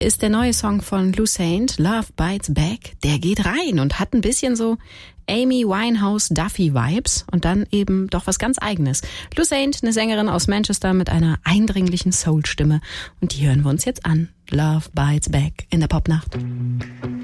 ist der neue Song von Lucid, Love Bites Back. Der geht rein und hat ein bisschen so Amy Winehouse-Duffy-Vibes und dann eben doch was ganz Eigenes. Lucid, eine Sängerin aus Manchester mit einer eindringlichen Soul-Stimme. Und die hören wir uns jetzt an. Love Bites Back in der Popnacht.